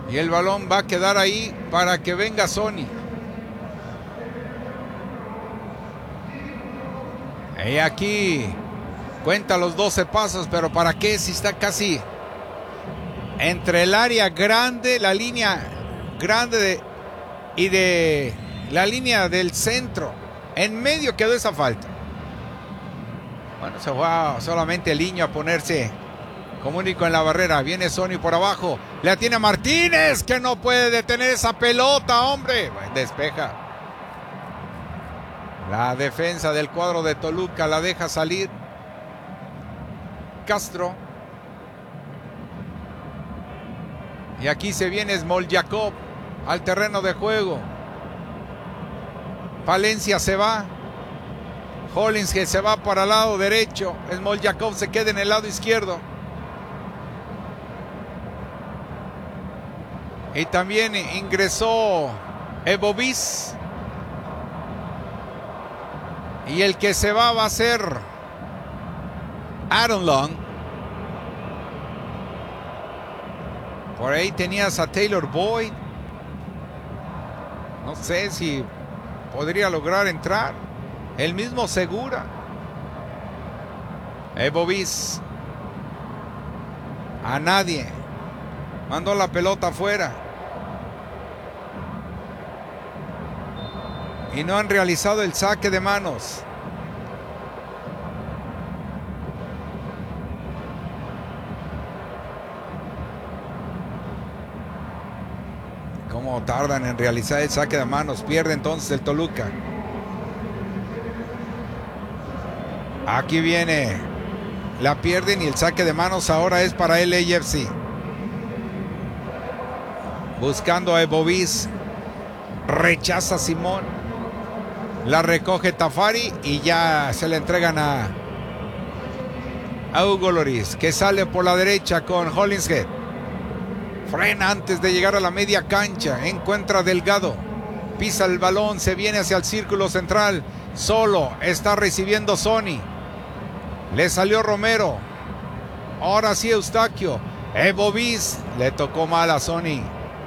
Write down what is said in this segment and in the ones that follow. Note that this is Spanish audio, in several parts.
Y el balón va a quedar ahí para que venga Sony. Y aquí cuenta los 12 pasos, pero ¿para qué si está casi entre el área grande, la línea grande y de la línea del centro? En medio quedó esa falta. Bueno, se va solamente el niño a ponerse como único en la barrera. Viene Sony por abajo. Le atiene a Martínez, que no puede detener esa pelota, hombre. Despeja. La defensa del cuadro de Toluca la deja salir Castro. Y aquí se viene Smoljakov al terreno de juego. Palencia se va. Hollins que se va para el lado derecho. Smoljakov se queda en el lado izquierdo. Y también ingresó Ebovis. Y el que se va a ser Aaron Long. Por ahí tenías a Taylor Boyd. No sé si podría lograr entrar. El mismo Segura. Ebovis. A nadie. Mandó la pelota afuera. Y no han realizado el saque de manos. ¿Cómo tardan en realizar el saque de manos? Pierde entonces el Toluca. Aquí viene. La pierden y el saque de manos ahora es para el LAFC. Buscando a Ebovis. Rechaza Simón. La recoge Tafari y ya se le entregan a Hugo Lloris, que sale por la derecha con Hollingshead. Frena antes de llegar a la media cancha. Encuentra Delgado. Pisa el balón, se viene hacia el círculo central. Solo está recibiendo Sony. Le salió Romero. Ahora sí Eustaquio. Ebovis le tocó mal a Sony.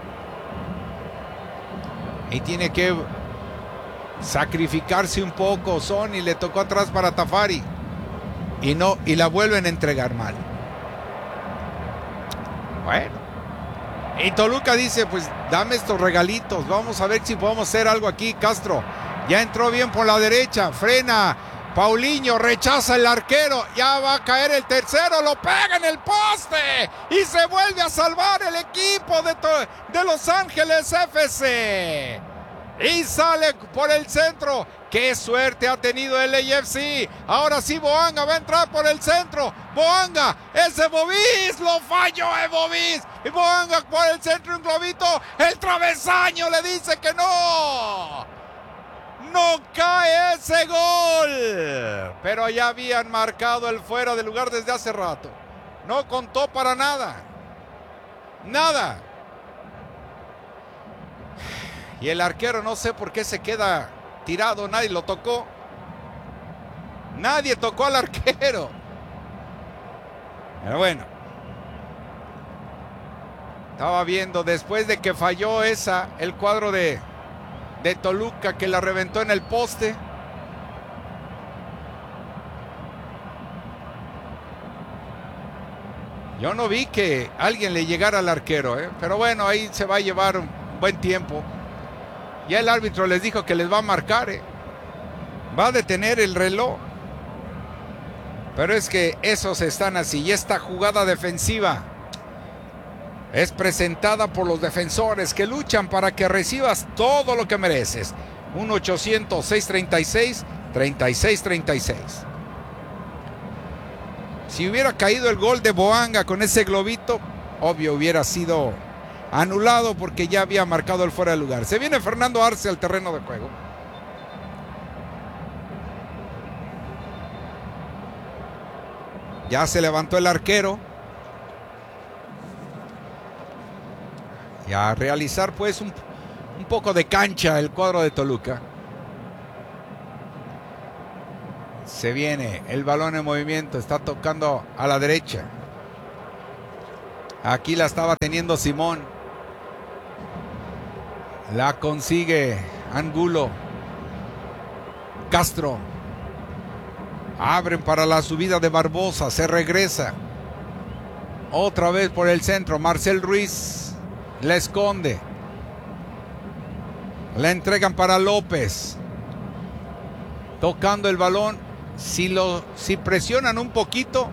Y tiene que sacrificarse un poco. Sony le tocó atrás para Tafari. Y la vuelven a entregar mal. Bueno. Y Toluca dice, pues dame estos regalitos. Vamos a ver si podemos hacer algo aquí. Castro ya entró bien por la derecha. Frena. Paulinho rechaza el arquero. Ya va a caer el tercero. Lo pega en el poste. Y se vuelve a salvar el equipo de Los Ángeles FC. Y sale por el centro. ¡Qué suerte ha tenido el LAFC! Ahora sí Boanga va a entrar por el centro. Boanga, es Ebovis. Lo falló Ebovis. Y Boanga por el centro, un globito. El travesaño le dice que no. No cae ese gol. Pero ya habían marcado el fuera de lugar desde hace rato. No contó para nada. Nada. Y el arquero no sé por qué se queda tirado. Nadie lo tocó. Nadie tocó al arquero. Pero bueno. Estaba viendo después de que falló el cuadro de Toluca, que la reventó en el poste. Yo no vi que alguien le llegara al arquero, pero bueno, ahí se va a llevar un buen tiempo. Ya el árbitro les dijo que les va a marcar, va a detener el reloj. Pero es que esos están así. Y esta jugada defensiva es presentada por los defensores que luchan para que recibas todo lo que mereces. 1-800-636-3636. Si hubiera caído el gol de Boanga con ese globito, obvio hubiera sido anulado porque ya había marcado el fuera de lugar. Se viene Fernando Arce al terreno de juego. Ya se levantó el arquero. Y a realizar pues un poco de cancha el cuadro de Toluca. Se viene el balón en movimiento. Está tocando a la derecha. Aquí la estaba teniendo Simón. La consigue Angulo. Castro. Abren para la subida de Barbosa. Se regresa. Otra vez por el centro. Marcel Ruiz. La esconde. La entregan para López. Tocando el balón. Si presionan un poquito,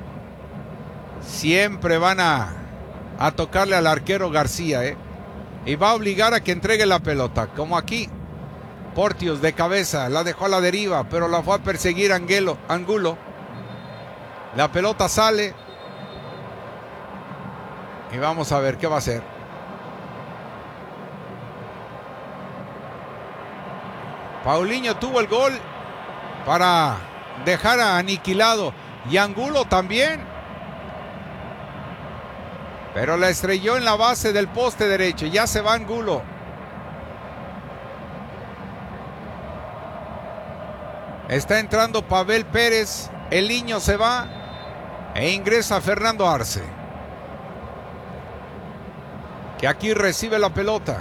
siempre van a tocarle al arquero García, y va a obligar a que entregue la pelota, como aquí. Porteous de cabeza, la dejó a la deriva, pero la fue a perseguir Angulo. La pelota sale y vamos a ver qué va a hacer. Paulinho tuvo el gol para dejar aniquilado, y Angulo también, pero la estrelló en la base del poste derecho. Ya se va Angulo. Está entrando Pavel Pérez. El niño se va e ingresa Fernando Arce, que aquí recibe la pelota.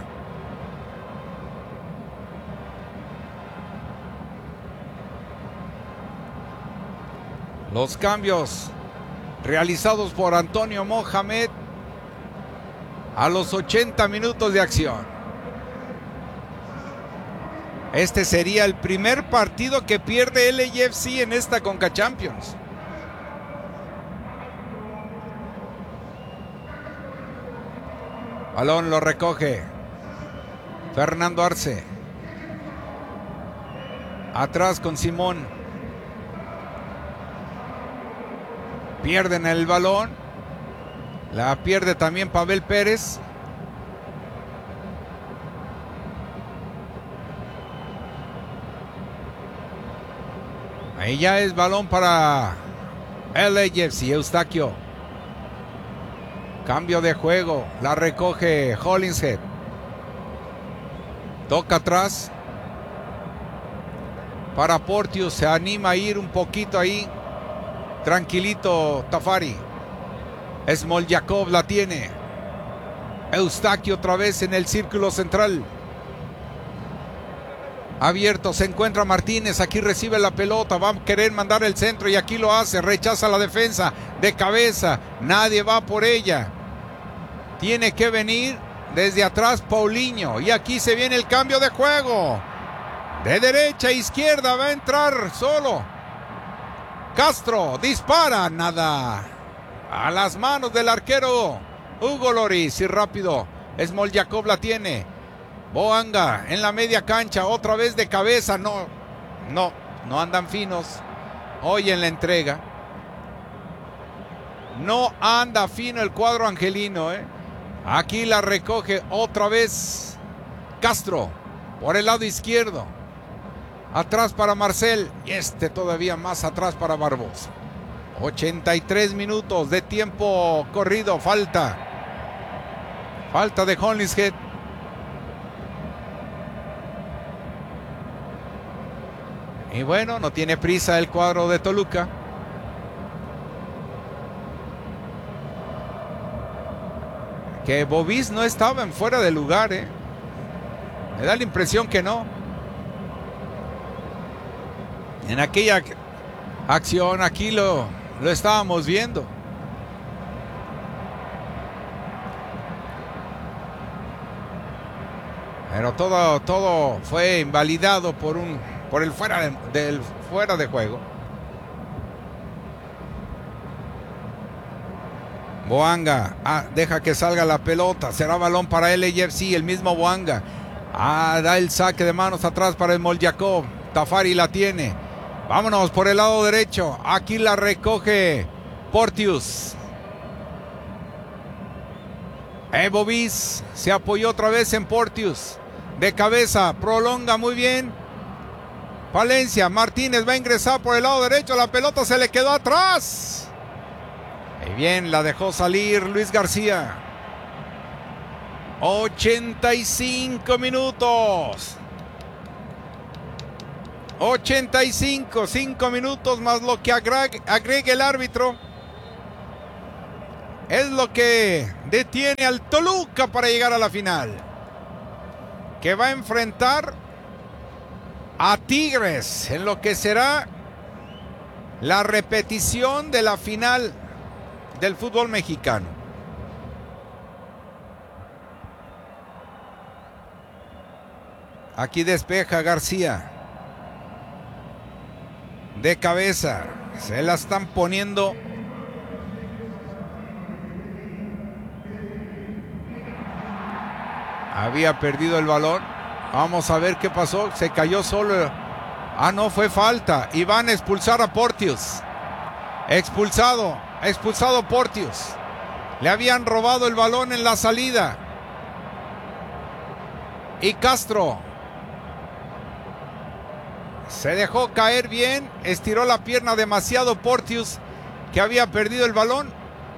Los cambios realizados por Antonio Mohamed a los 80 minutos de acción. Este sería el primer partido que pierde LAFC en esta Conca Champions. Balón lo recoge Fernando Arce. Atrás con Simón. Pierden el balón. La pierde también Pavel Pérez. Ahí ya es balón para LAFC. Eustaquio. Cambio de juego. La recoge Hollingshead. Toca atrás para Porteous. Se anima a ir un poquito ahí. Tranquilito Tafari. Smoljakov la tiene. Eustaquio otra vez en el círculo central. Abierto, se encuentra Martínez. Aquí recibe la pelota. Va a querer mandar el centro y aquí lo hace. Rechaza la defensa de cabeza. Nadie va por ella. Tiene que venir desde atrás Paulinho. Y aquí se viene el cambio de juego. De derecha a izquierda va a entrar solo Castro. Dispara. Nada. A las manos del arquero Hugo Loris. Y rápido Smoljakov la tiene. Boanga en la media cancha. Otra vez de cabeza. No andan finos hoy en la entrega. No anda fino el cuadro angelino, Aquí la recoge otra vez Castro por el lado izquierdo. Atrás para Marcel. Y todavía más atrás para Barbosa. 83 minutos de tiempo corrido. Falta de Hollingshead. Y bueno, no tiene prisa el cuadro de Toluca. Que Bobis no estaba en fuera de lugar, Me da la impresión que no. En aquella acción aquí lo estábamos viendo. Pero todo fue invalidado por el fuera de juego. Boanga deja que salga la pelota. Será balón para LAFC. El mismo Boanga da el saque de manos atrás para Smoljakov. Tafari la tiene. Vámonos por el lado derecho. Aquí la recoge Porteous. Bobis se apoyó otra vez en Porteous. De cabeza, prolonga muy bien. Palencia, Martínez va a ingresar por el lado derecho. La pelota se le quedó atrás. Y bien, la dejó salir Luis García. 85 minutos. 85, 5 minutos más lo que agregue el árbitro. Es lo que detiene al Toluca para llegar a la final. que va a enfrentar a Tigres en lo que será la repetición de la final del fútbol mexicano. Aquí despeja García. De cabeza. Se la están poniendo. Había perdido el balón. Vamos a ver qué pasó. Se cayó solo. Ah, no, fue falta. Y van a expulsar a Porteous. Expulsado Porteous. Le habían robado el balón en la salida. Y Castro se dejó caer bien. Estiró la pierna demasiado Porteous, que había perdido el balón.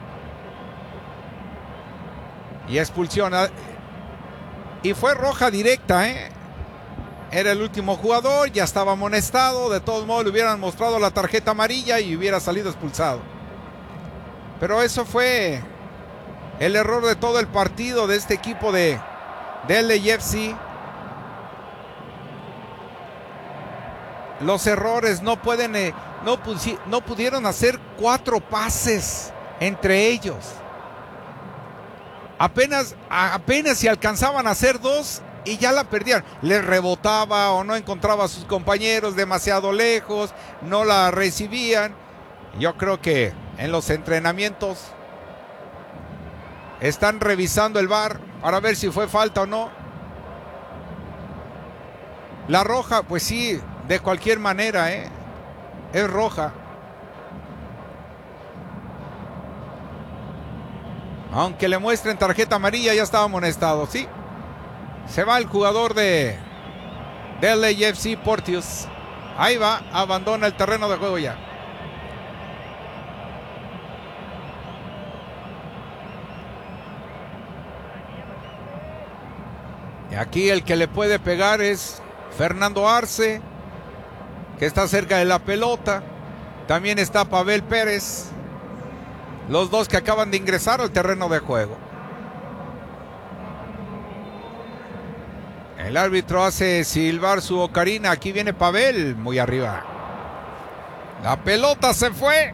Y expulsión. Y fue roja directa, ¿eh? Era el último jugador, ya estaba amonestado. De todos modos le hubieran mostrado la tarjeta amarilla y hubiera salido expulsado. Pero eso fue el error de todo el partido de este equipo de LAFC. Los errores no pudieron hacer 4 pases entre ellos. Apenas si alcanzaban a hacer 2 y ya la perdían. Les rebotaba o no encontraba a sus compañeros demasiado lejos, no la recibían. Yo creo que en los entrenamientos están revisando el VAR para ver si fue falta o no. La roja, pues sí, de cualquier manera, es roja. Aunque le muestren tarjeta amarilla, ya estaba amonestado, sí. Se va el jugador de LAFC, Porteous. Ahí va, abandona el terreno de juego ya. Y aquí el que le puede pegar es Fernando Arce, que está cerca de la pelota. También está Pavel Pérez. Los dos que acaban de ingresar al terreno de juego. El árbitro hace silbar su ocarina. Aquí viene Pavel, muy arriba. La pelota se fue.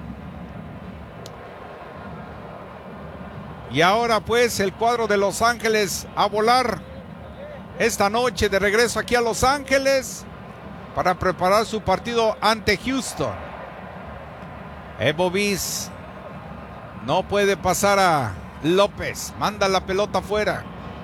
Y ahora pues el cuadro de Los Ángeles a volar esta noche de regreso aquí a Los Ángeles para preparar su partido ante Houston. Evo Bis no puede pasar a López. Manda la pelota afuera.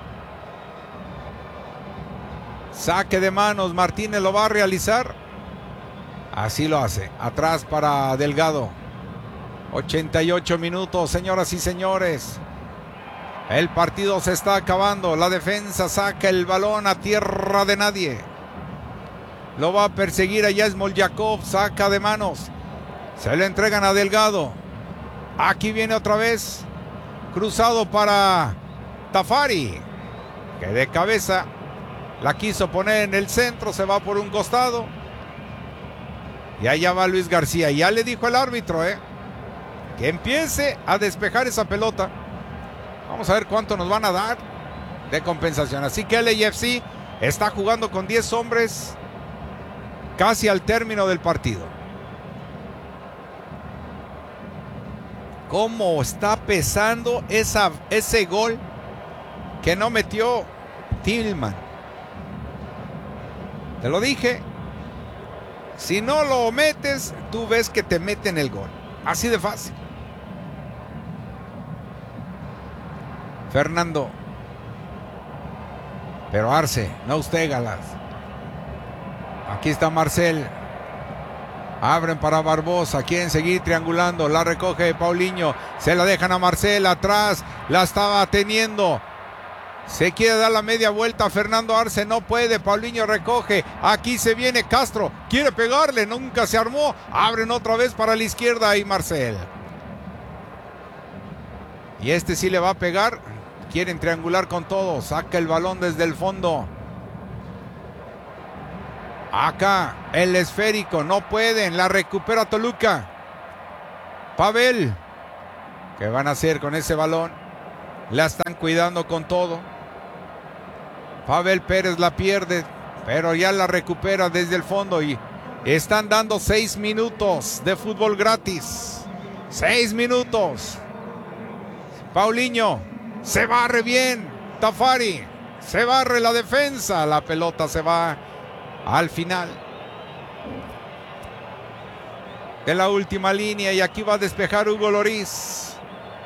Saque de manos. Martínez lo va a realizar. Así lo hace. Atrás para Delgado. 88 minutos, señoras y señores. El partido se está acabando. La defensa saca el balón a tierra de nadie. Lo va a perseguir allá Smoljakov. Saca de manos. Se le entregan a Delgado. Aquí viene otra vez. Cruzado para Tafari, que de cabeza la quiso poner en el centro. Se va por un costado. Y allá va Luis García. Ya le dijo el árbitro, que empiece a despejar esa pelota. Vamos a ver cuánto nos van a dar de compensación. Así que LAFC está jugando con 10 hombres casi al término del partido. Cómo está pesando ese gol que no metió Tillman. Te lo dije. Si no lo metes, tú ves que te meten el gol. Así de fácil. Fernando. Pero Arce, no usted, Galás. Aquí está Marcel. Abren para Barbosa. Quieren seguir triangulando. La recoge Paulinho. Se la dejan a Marcel atrás. La estaba teniendo. Se quiere dar la media vuelta. Fernando Arce no puede. Paulinho recoge. Aquí se viene Castro. Quiere pegarle. Nunca se armó. Abren otra vez para la izquierda y Marcel. Y este sí le va a pegar. Quieren triangular con todo. Saca el balón desde el fondo. Acá el esférico. No pueden. La recupera Toluca. Pavel. ¿Qué van a hacer con ese balón? La están cuidando con todo. Pavel Pérez la pierde, pero ya la recupera desde el fondo y están dando 6 minutos de fútbol gratis. 6 minutos. Paulinho se barre bien. Tafari se barre la defensa. La pelota se va al final de la última línea y aquí va a despejar Hugo Lloris.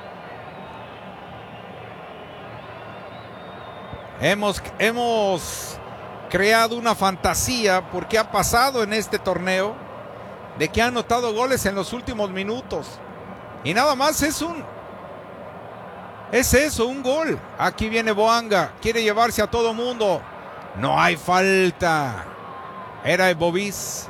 Hemos creado una fantasía porque ha pasado en este torneo de que ha anotado goles en los últimos minutos y nada más es un gol. Aquí viene Boanga, quiere llevarse a todo mundo, no hay falta, era Bobis,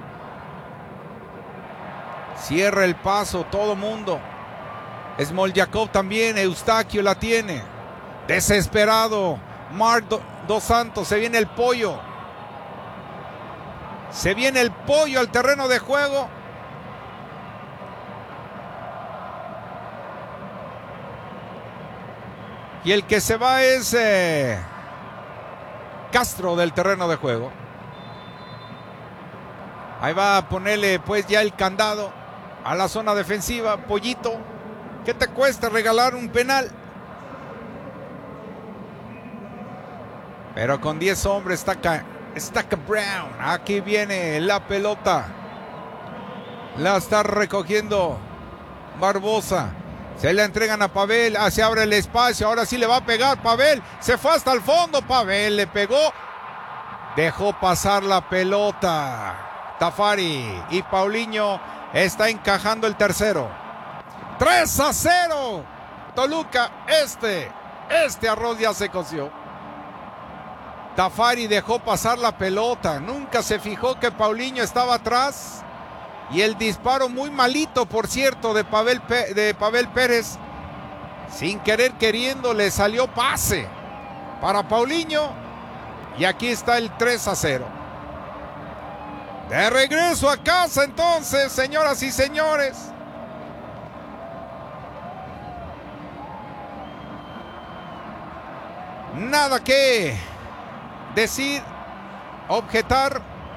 cierra el paso todo mundo, Smoljakov también, Eustaquio la tiene, desesperado Marc Dos Santos, se viene el pollo al terreno de juego. Y el que se va es Castro del terreno de juego. Ahí va a ponerle pues ya el candado a la zona defensiva. Pollito, ¿qué te cuesta regalar un penal? Pero con 10 hombres está Brown. Aquí viene la pelota. La está recogiendo Barbosa. Se la entregan a Pavel. Se abre el espacio. Ahora sí le va a pegar Pavel. Se fue hasta el fondo. Pavel le pegó. Dejó pasar la pelota Tafari. Y Paulinho está encajando el tercero. 3-0. Toluca. Este arroz ya se coció. Tafari dejó pasar la pelota, nunca se fijó que Paulinho estaba atrás y el disparo muy malito, por cierto, de Pavel Pérez, sin querer queriendo le salió pase para Paulinho y aquí está el 3-0. De regreso a casa entonces, señoras y señores. Nada que decir, objetar,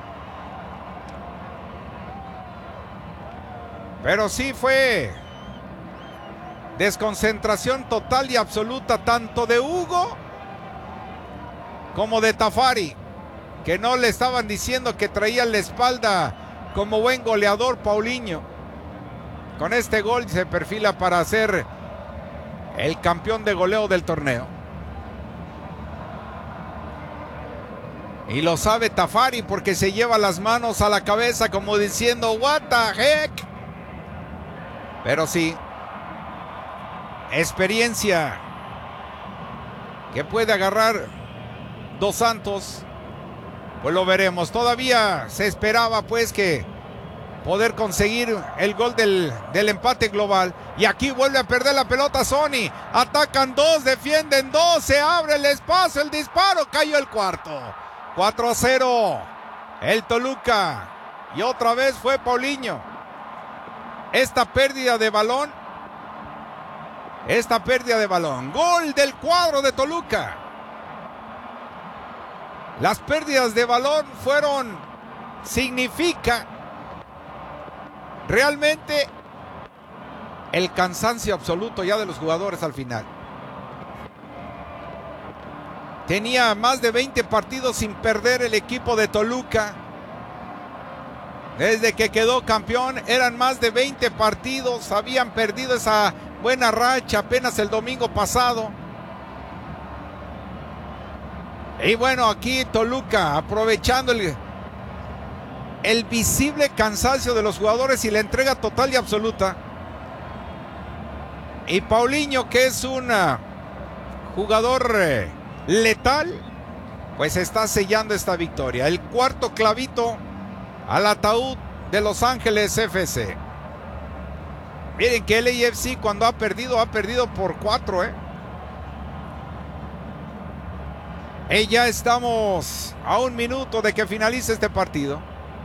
pero sí fue desconcentración total y absoluta tanto de Hugo como de Tafari, que no le estaban diciendo que traía en la espalda como buen goleador Paulinho. Con este gol se perfila para ser el campeón de goleo del torneo. Y lo sabe Tafari porque se lleva las manos a la cabeza como diciendo what the heck. Pero sí, experiencia que puede agarrar Dos Santos, pues lo veremos. Todavía se esperaba pues que poder conseguir el gol del empate global. Y aquí vuelve a perder la pelota Sony. Atacan dos, defienden dos, se abre el espacio, el disparo, cayó el cuarto. 4-0 el Toluca y otra vez fue Paulinho. Esta pérdida de balón, gol del cuadro de Toluca. Las pérdidas de balón significa realmente el cansancio absoluto ya de los jugadores al final. Tenía más de 20 partidos sin perder el equipo de Toluca. Desde que quedó campeón eran más de 20 partidos. Habían perdido esa buena racha apenas el domingo pasado. Y bueno, aquí Toluca aprovechando el visible cansancio de los jugadores y la entrega total y absoluta. Y Paulinho, que es un jugador letal, pues está sellando esta victoria. El cuarto clavito al ataúd de Los Ángeles FC. Miren que el LAFC cuando ha perdido por 4, Y ya estamos a 1 minuto de que finalice este partido.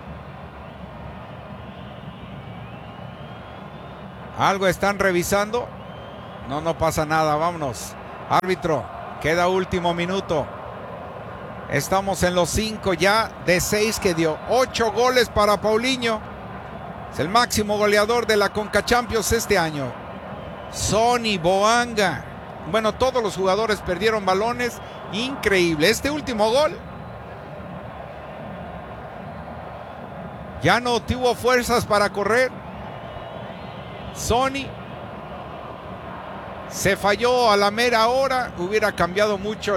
Algo están revisando. No pasa nada, vámonos. Árbitro, queda último minuto. Estamos en los 5 ya de 6 que dio. 8 goles para Paulinho. Es el máximo goleador de la Conca Champions este año. Sonny, Boanga. Bueno, todos los jugadores perdieron balones. Increíble. Este último gol ya no tuvo fuerzas para correr. Sonny se falló a la mera hora. Hubiera cambiado mucho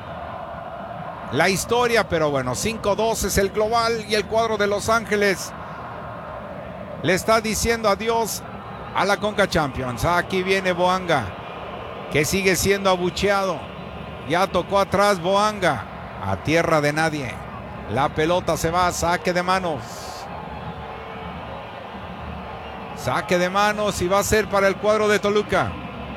la historia, pero bueno, 5-2 es el global y el cuadro de Los Ángeles le está diciendo adiós a la Conca Champions. Aquí viene Boanga, que sigue siendo abucheado. Ya tocó atrás Boanga, a tierra de nadie. La pelota se va, saque de manos. Saque de manos y va a ser para el cuadro de Toluca.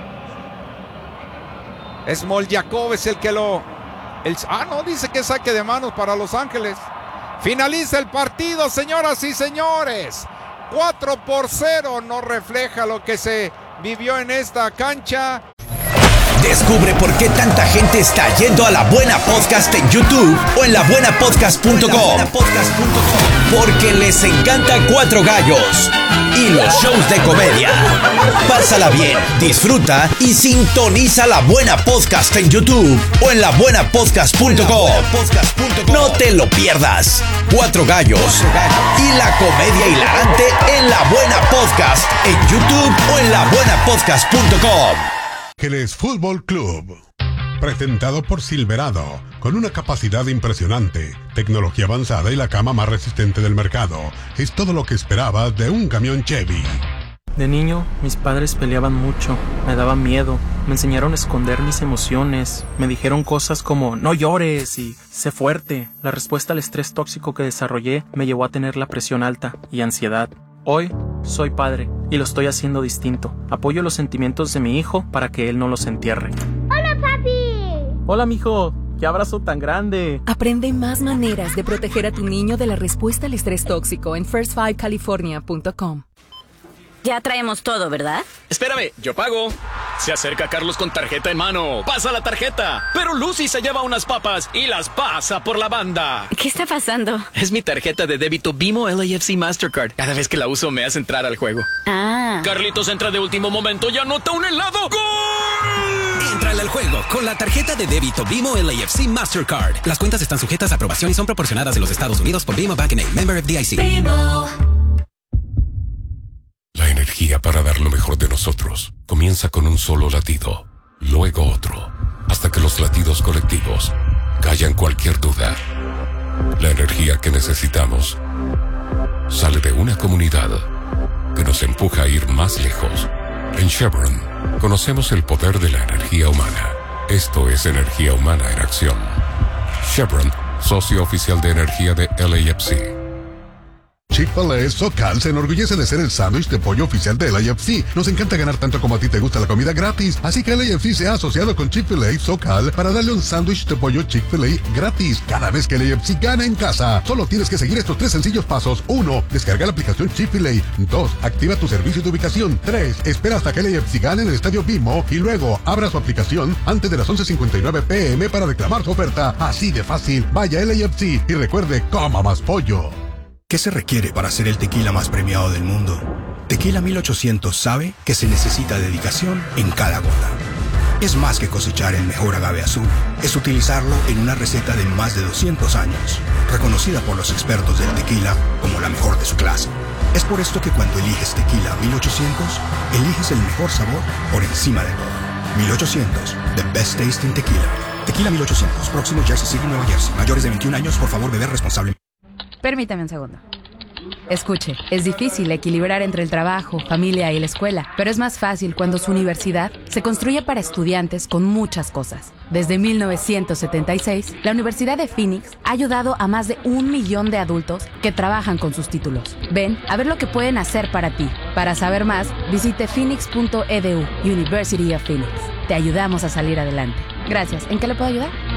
Smoljakov es el que no, dice que saque de manos para Los Ángeles. Finaliza el partido, señoras y señores. 4-0, no refleja lo que se vivió en esta cancha. Descubre por qué tanta gente está yendo a La Buena Podcast en YouTube o en labuenapodcast.com. Porque les encanta Cuatro Gallos y los shows de comedia. Pásala bien, disfruta y sintoniza La Buena Podcast en YouTube o en labuenapodcast.com. No te lo pierdas. Cuatro Gallos y la comedia hilarante en La Buena Podcast en YouTube o en labuenapodcast.com. Ángeles Fútbol Club, presentado por Silverado, con una capacidad impresionante, tecnología avanzada y la cama más resistente del mercado. Es todo lo que esperabas de un camión Chevy. De niño, mis padres peleaban mucho, me daban miedo, me enseñaron a esconder mis emociones, me dijeron cosas como no llores y sé fuerte. La respuesta al estrés tóxico que desarrollé me llevó a tener la presión alta y ansiedad. Hoy soy padre y lo estoy haciendo distinto. Apoyo los sentimientos de mi hijo para que él no los entierre. ¡Hola, papi! Hola, mijo. ¡Qué abrazo tan grande! Aprende más maneras de proteger a tu niño de la respuesta al estrés tóxico en first5california.com. Ya traemos todo, ¿verdad? Espérame, yo pago. Se acerca Carlos con tarjeta en mano. Pasa la tarjeta. Pero Lucy se lleva unas papas y las pasa por la banda. ¿Qué está pasando? Es mi tarjeta de débito Bimo LAFC Mastercard. Cada vez que la uso me hace entrar al juego. Ah. Carlitos entra de último momento y anota un helado. ¡Gol! Entrale al juego con la tarjeta de débito Bimo LAFC Mastercard. Las cuentas están sujetas a aprobación y son proporcionadas en los Estados Unidos por Bimo Bank N.A., member FDIC. Bimo. La energía para dar lo mejor de nosotros comienza con un solo latido, luego otro, hasta que los latidos colectivos callan cualquier duda. La energía que necesitamos sale de una comunidad que nos empuja a ir más lejos. En Chevron conocemos el poder de la energía humana. Esto es energía humana en acción. Chevron, socio oficial de energía de LAFC. Chick-fil-A SoCal se enorgullece de ser el sándwich de pollo oficial de LAFC. Nos encanta ganar tanto como a ti te gusta la comida gratis, así que LAFC se ha asociado con Chick-fil-A SoCal para darle un sándwich de pollo Chick-fil-A gratis cada vez que LAFC gana en casa. Solo tienes que seguir estos 3 sencillos pasos. 1. Descarga la aplicación Chick-fil-A. 2. Activa tu servicio de ubicación. 3. Espera hasta que LAFC gane en el estadio Bimo y luego abra su aplicación antes de las 11:59 p.m. para reclamar su oferta. Así de fácil. Vaya a LAFC y recuerde, coma más pollo. ¿Qué se requiere para ser el tequila más premiado del mundo? Tequila 1800 sabe que se necesita dedicación en cada gota. Es más que cosechar el mejor agave azul. Es utilizarlo en una receta de más de 200 años, reconocida por los expertos del tequila como la mejor de su clase. Es por esto que cuando eliges Tequila 1800, eliges el mejor sabor por encima de todo. 1800, the best tasting tequila. Tequila 1800, próximo Jersey City, Nueva Jersey. Mayores de 21 años, por favor, beber responsablemente. Permítame un segundo. Escuche, es difícil equilibrar entre el trabajo, familia y la escuela, pero es más fácil cuando su universidad se construye para estudiantes con muchas cosas. Desde 1976, la Universidad de Phoenix ha ayudado a más de 1 millón de adultos que trabajan con sus títulos. Ven a ver lo que pueden hacer para ti. Para saber más, visite phoenix.edu, University of Phoenix. Te ayudamos a salir adelante. Gracias. ¿En qué le puedo ayudar?